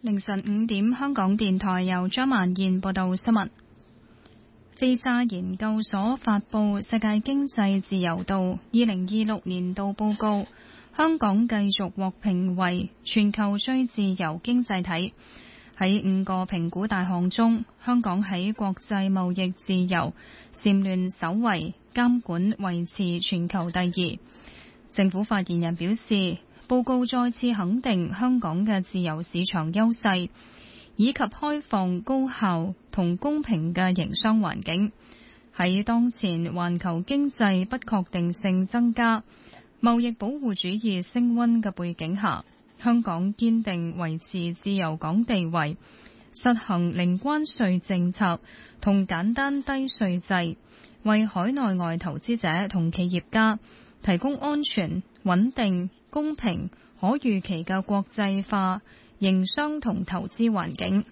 凌晨5點，香港電台由張曼燕報道新聞。菲沙研究所發布世界經濟自由度2026年度報告，香港繼續獲評為全球最自由經濟體。喺5個評估大項中，香港喺國際貿易自由蟬聯首位，監管維持全球第2。政府發言人表示，報告再次肯定香港嘅自由市場優勢，以及開放、高效同公平嘅營商環境。喺當前環球經濟不確定性增加、貿易保護主義升溫嘅背景下，香港堅定維持自由港地位，實行零關稅政策同簡單低稅制，為海內外投資者同企業家提供安全、穩定、公平、可預期嘅國際化營商同投資環境。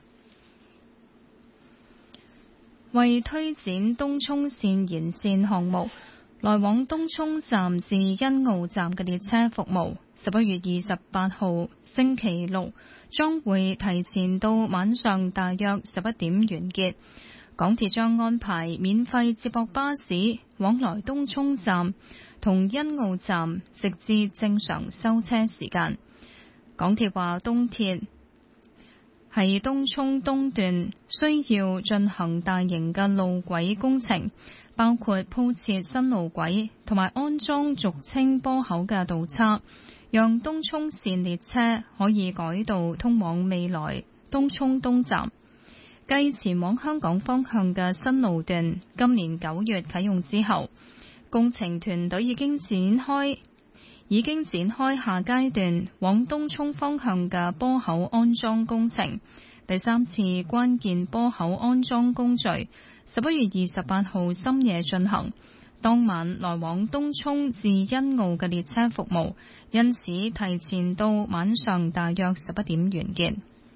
為推展東涌綫延綫項目，來往東涌站至欣澳站嘅列車服務11月28號星期六將會提前到晚上大約11點完結。港鐵將安排免費接駁巴士往來東涌站同欣澳站，直至正常收車時間。港鐵話，東鐵喺東涌東段需要進行大型嘅路軌工程，包括鋪設新路軌同埋安裝俗稱波口嘅道岔，讓東涌綫列車可以改道通往未來東涌東站。繼前往香港方向嘅新路段今年9月啟用之後，工程團隊已經展開下階段往東涌方向嘅波口安裝工程。第3次關鍵波口安裝工序11月28號深夜進行，當晚來往東涌至欣澳嘅列車服務因此提前到晚上大約11點完結。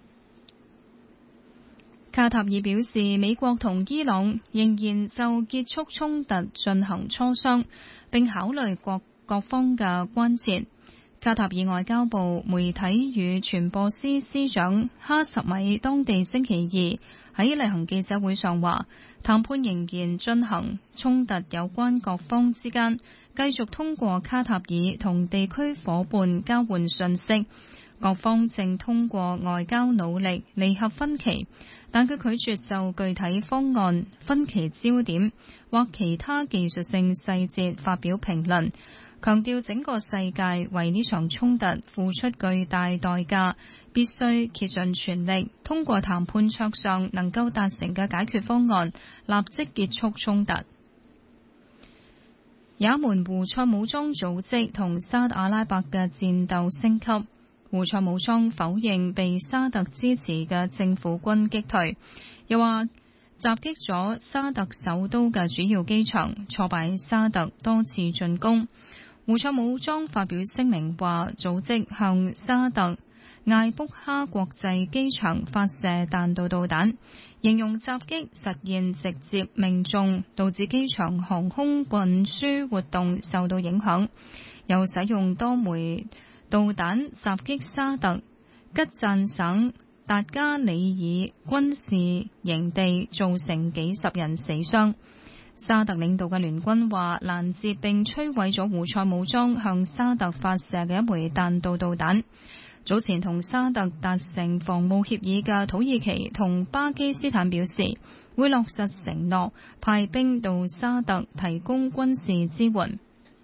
卡塔爾表示，美國同伊朗仍然就結束衝突進行磋商，並考慮各方嘅關切。卡塔爾外交部媒體與傳播司司長哈什米當地星期二喺例行記者會上話，談判仍然進行，衝突有關各方之間繼續通過卡塔爾同地區夥伴交換信息，各方正通過外交努力彌合分歧，但佢拒絕就具體方案、分歧焦點或其他技術性細節發表評論，強調整個世界為呢場衝突付出巨大代價，必須竭盡全力通過談判桌上能夠達成嘅解決方案，立即結束衝突。也門胡塞武裝組織同沙特阿拉伯嘅戰鬥升級，胡塞武裝否認被沙特支持嘅政府軍擊退，又話襲擊咗沙特首都嘅主要機場，挫敗沙特多次進攻。胡塞武裝發表聲明話，組織向沙特艾卜哈國際機場發射彈道導彈，形容襲擊實現直接命中，導致機場航空運輸活動受到影響，又使用多枚導彈襲擊沙特吉贊省達加里爾軍事營地，造成幾十人死傷。沙特領導嘅聯軍話攔截並摧毀咗胡塞武裝向沙特發射嘅一枚彈道導彈。早前同沙特達成防務協議嘅土耳其同巴基斯坦表示，會落實承諾派兵到沙特提供軍事支援。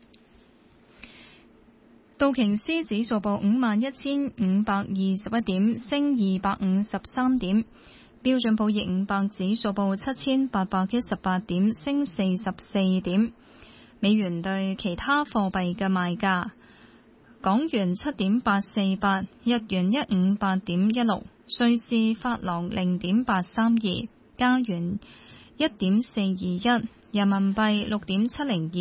道瓊斯指數報51,521點，升253點。標準普爾500指數報7,818點，升44點。美元對其他貨幣嘅賣價：港元7.848，日元158.16，瑞士法郎0.832，加元1.421，人民幣6.702。